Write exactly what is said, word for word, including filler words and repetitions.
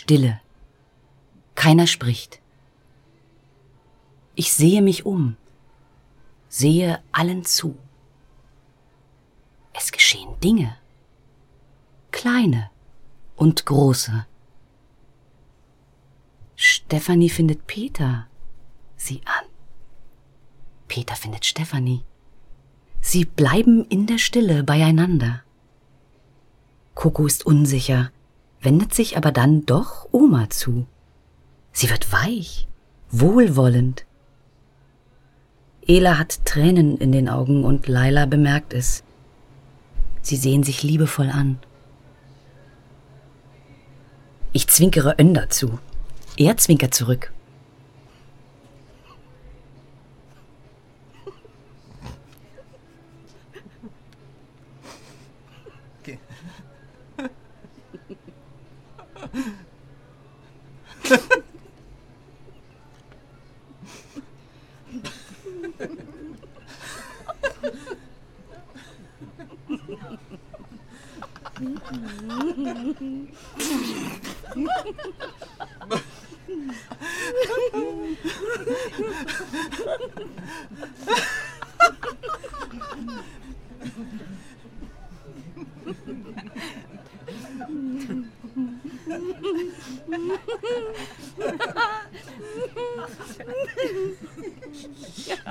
Stille. Keiner spricht. Ich sehe mich um, sehe allen zu. Es geschehen Dinge, kleine und große. Stefanie findet Peter, sieh an. Peter findet Stefanie. Sie bleiben in der Stille beieinander. Coco ist unsicher, wendet sich aber dann doch Oma zu. Sie wird weich, wohlwollend. Ela hat Tränen in den Augen und Laila bemerkt es. Sie sehen sich liebevoll an. Ich zwinkere Önder zu. Er zwinkert zurück. Okay. Ja.